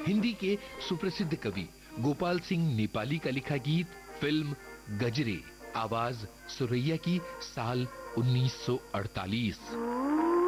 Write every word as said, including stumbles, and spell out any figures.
हिंदी के सुप्रसिद्ध कवि गोपाल सिंह नेपाली का लिखा गीत, फिल्म गजरे, आवाज सुरैया की, साल उन्नीस सौ अड़तालीस।